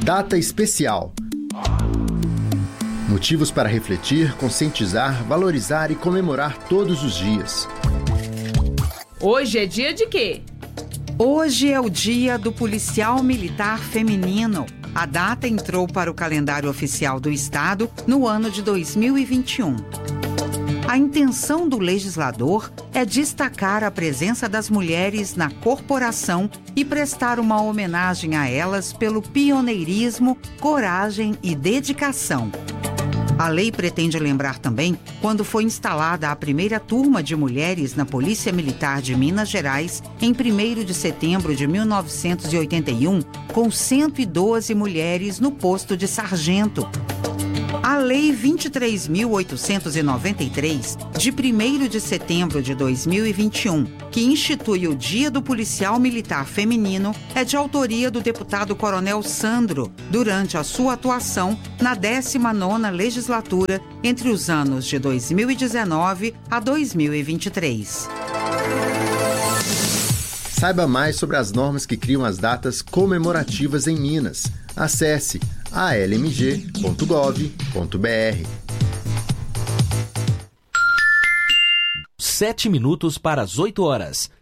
Data especial. Motivos para refletir, conscientizar, valorizar e comemorar todos os dias. Hoje é dia de quê? Hoje é o dia do policial militar feminino. A data entrou para o calendário oficial do Estado no ano de 2021. A intenção do legislador é destacar a presença das mulheres na corporação e prestar uma homenagem a elas pelo pioneirismo, coragem e dedicação. A lei pretende lembrar também quando foi instalada a primeira turma de mulheres na Polícia Militar de Minas Gerais em 1º de setembro de 1981, com 112 mulheres no posto de sargento. A Lei 23.893, de 1º de setembro de 2021, que institui o Dia do Policial Militar Feminino, é de autoria do deputado Coronel Sandro, durante a sua atuação na 19ª legislatura, entre os anos de 2019 a 2023. Saiba mais sobre as normas que criam as datas comemorativas em Minas. Acesse almg.gov.br. 7 minutos para as 8 horas.